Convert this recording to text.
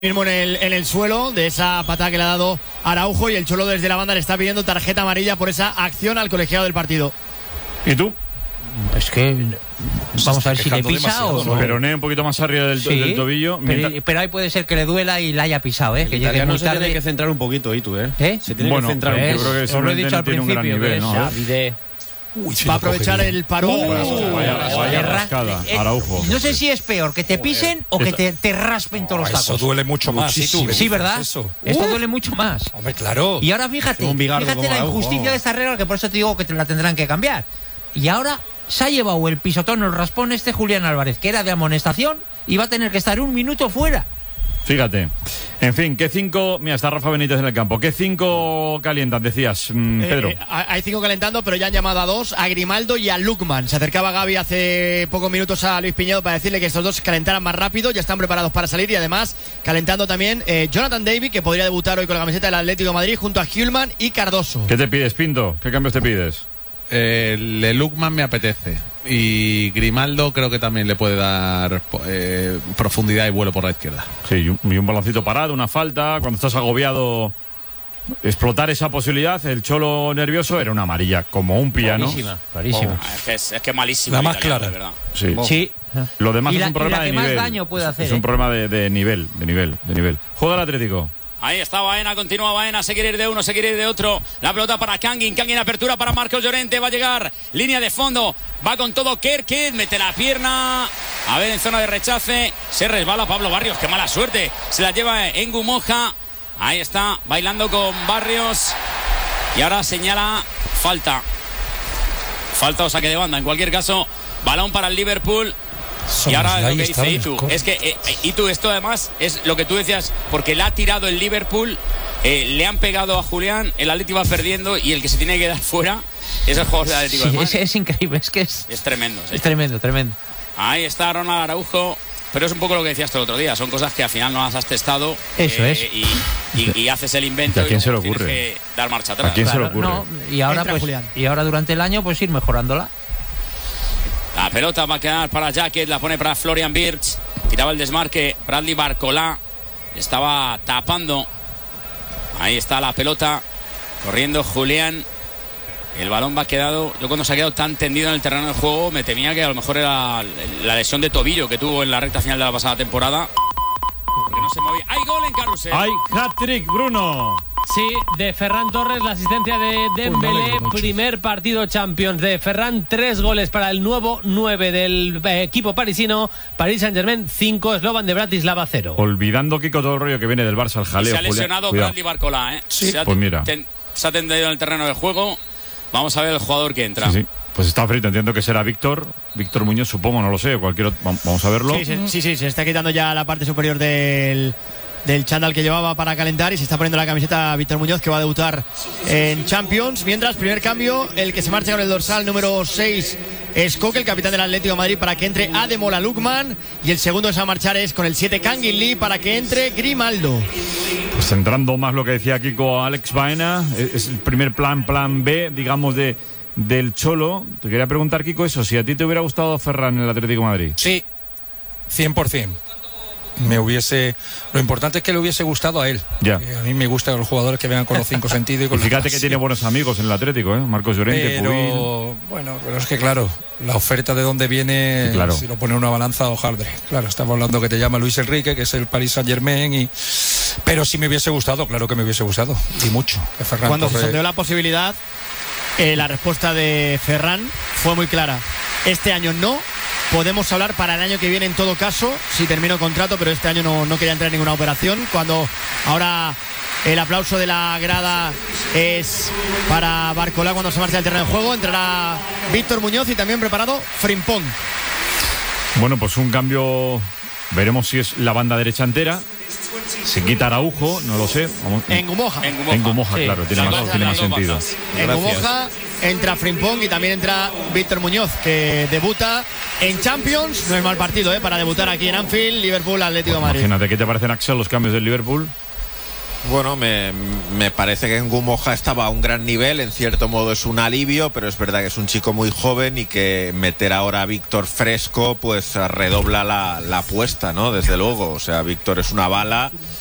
Mismo en el suelo de esa patada que le ha dado Araujo, y el Cholo desde la banda le está pidiendo tarjeta amarilla por esa acción al colegiado del partido. ¿Y tú? Es que vamos a ver si le pisa o no. Peroné un poquito más arriba del tobillo. Pero ahí puede ser que le duela y la haya pisado, que llegue muy se tarde. tiene que centrar un poquito, ¿eh? Se tiene Bueno, que centrar un yo poco. creo que Os lo he dicho al tiene un gran principio, nivel, ¿no? Va a aprovechar el parón. Vaya rascada, Araujo. No sé si es peor que te pisen o que te raspen todos los tacos. Eso duele mucho más. Sí, ¿verdad? Esto duele mucho más. Hombre, claro. Y ahora fíjate la injusticia de esta regla, que por eso te digo que te la tendrán que cambiar. Y ahora se ha llevado el pisotón, el raspón Julián Álvarez, que era de amonestación, y va a tener que estar un minuto fuera. Fíjate. En fin, ¿qué cinco? Mira, está Rafa Benítez en el campo. ¿Qué cinco calientan, decías, Pedro? Hay 5 calentando, pero ya han llamado a 2, a Grimaldo y a Lukman. Se acercaba Gaby hace pocos minutos a Luis Piñedo para decirle que estos dos calentaran más rápido. Ya están preparados para salir, y además calentando también Jonathan David, que podría debutar hoy con la camiseta del Atlético de Madrid, junto a Hjulman y Cardoso. ¿Qué te pides, Pinto? ¿Qué cambios te pides? El Lukman me apetece. Y Grimaldo creo que también le puede dar profundidad y vuelo por la izquierda. Sí, y un baloncito parado, una falta. Cuando estás agobiado, explotar esa posibilidad. El Cholo nervioso era una amarilla, como un piano. Clarísima. Es que malísima. La más clara. De verdad. Sí. Lo demás es un problema de nivel. Y la que más daño puede hacer. Es un problema de nivel. Juega el Atlético. Ahí está Baena, continúa Baena, se quiere ir de uno, se quiere ir de otro. La pelota para Kangin, apertura para Marcos Llorente, va a llegar, línea de fondo, va con todo Kerkez, mete la pierna, a ver en zona de rechace, se resbala Pablo Barrios, qué mala suerte, se la lleva Engu Moja, ahí está, bailando con Barrios, y ahora señala falta o saque de banda, en cualquier caso, balón para el Liverpool. Y ahora lo que dice Itu, es que Itu, esto además es lo que tú decías, porque le ha tirado el Liverpool, le han pegado a Julián, el Atlético va perdiendo, y el que se tiene que dar fuera es el jugador del Atlético de Madrid. Es increíble, es tremendo. Sí. Es tremendo. Ahí está Ronald Araujo, pero es un poco lo que decías tú el otro día, son cosas que al final no las has testado. Eso es. Y haces el invento. ¿A quién y se le ocurre? Tienes que dar marcha atrás. ¿A quién se le ocurre? No, y ahora durante el año pues ir mejorándola. La pelota va a quedar para Jacket, la pone para Florian Wirtz. Tiraba el desmarque Bradley Barcola, estaba tapando. Ahí está la pelota, corriendo Julián. El balón va quedado. Yo cuando se ha quedado tan tendido en el terreno de juego me temía que a lo mejor era la lesión de tobillo que tuvo en la recta final de la pasada temporada, porque no se movía. ¡Hay gol en Carrusel! ¡Hay hat-trick, Bruno! Sí, de Ferran Torres, la asistencia de Dembélé, primer partido Champions de Ferran, 3 goles para el nuevo 9 del equipo parisino, Paris Saint-Germain 5, Slovan de Bratislava 0. Olvidando, Kiko, todo el rollo que viene del Barça, al jaleo. Se ha lesionado Bradley Barcola, Sí, pues mira. Se ha tendido en el terreno de juego. Vamos a ver el jugador que entra. Sí. Pues está frito, entiendo que será Víctor Muñoz, supongo, no lo sé, cualquier otro. Vamos a verlo. Sí, se está quitando ya la parte superior del chándal que llevaba para calentar, y se está poniendo la camiseta Víctor Muñoz, que va a debutar en Champions. Mientras, primer cambio, el que se marcha con el dorsal número 6 es Coque, el capitán del Atlético de Madrid, para que entre Ademola Lookman, y el segundo que se va a marchar es con el 7 Kangin Lee, para que entre Grimaldo. Pues centrando más lo que decía Kiko, Alex Baena, es el primer plan B, digamos, del Cholo. Te quería preguntar, Kiko, eso, si a ti te hubiera gustado Ferran en el Atlético de Madrid. Sí, 100%. Lo importante es que le hubiese gustado a él. Ya. A mí me gustan los jugadores que vengan con los 5 sentidos. Y con fíjate que tiene buenos amigos en el Atlético, Marcos Llorente, Puig. Pero es que claro, la oferta de dónde viene, sí, claro. Si lo pone en una balanza, hojaldre. Claro, estamos hablando que te llama Luis Enrique, que es el Paris Saint-Germain, pero sí me hubiese gustado, claro que me hubiese gustado, y mucho. Cuando se sondeó la posibilidad, la respuesta de Ferran fue muy clara. Este año no. Podemos hablar para el año que viene en todo caso, si termino contrato, pero este año no quería entrar en ninguna operación. Cuando ahora el aplauso de la grada es para Barcola cuando se marcha del terreno de juego. Entrará Víctor Muñoz y también preparado Frimpong. Bueno, pues un cambio, veremos si es la banda derecha entera. Se quita Araujo, no lo sé. Engu Moja, sí. Claro, tiene más sentido. Engu Moja, entra Frimpong y también entra Víctor Muñoz, que debuta en Champions. No es mal partido para debutar aquí en Anfield, Liverpool, Atlético de Madrid. Imagínate, ¿qué te parecen, Axel, los cambios del Liverpool? Bueno, me parece que Ngu Moja estaba a un gran nivel, en cierto modo es un alivio, pero es verdad que es un chico muy joven y que meter ahora a Víctor fresco pues redobla la apuesta, ¿no? Desde luego, o sea, Víctor es una bala